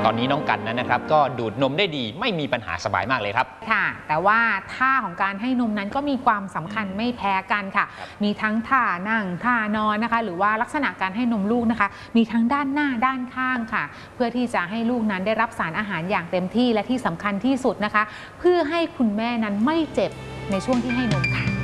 ตอนนี้น้องกันนั้นนะครับก็ดูดนมได้ดีไม่มีปัญหาสบายมากเลยครับค่ะแต่ว่าท่าของการให้นมนั้นก็มีความสำคัญไม่แพ้กันค่ะมีทั้งท่านั่งท่านอนนะคะหรือว่าลักษณะการให้นมลูกนะคะมีทั้งด้านหน้าด้านข้างค่ะเพื่อที่จะให้ลูกนั้นได้รับสารอาหารอย่างเต็มที่และที่สำคัญที่สุดนะคะเพื่อให้คุณแม่นั้นไม่เจ็บในช่วงที่ให้นมค่ะ